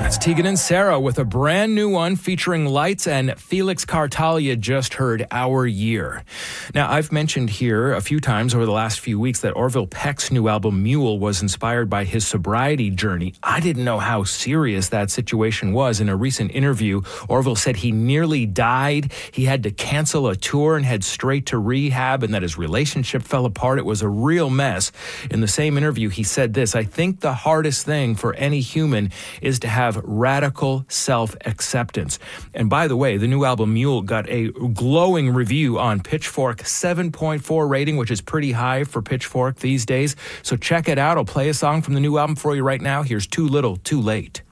That's Tegan and Sarah with a brand new one featuring Lights and Felix Cartal. You just heard Our Year. Now, I've mentioned here a few times over the last few weeks that Orville Peck's new album Mule was inspired by his sobriety journey. I didn't know how serious that situation was. In a recent interview, Orville said he nearly died. He had to cancel a tour and head straight to rehab, and that his relationship fell apart. It was a real mess. In the same interview, he said this: "I think the hardest thing for any human is to have radical self-acceptance." And by the way, the new album Mule got a glowing review on Pitchfork, 7.4 rating, which is pretty high for Pitchfork these days. So check it out. I'll play a song from the new album for you right now. Here's Too Little, Too Late.